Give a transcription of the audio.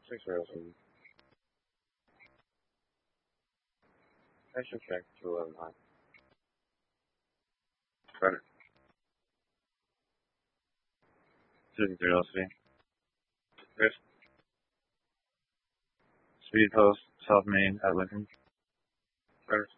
Six rails and extra check 211 high. Credit. 53 LC. Chris. Speed post, South Main at Lincoln. Credit.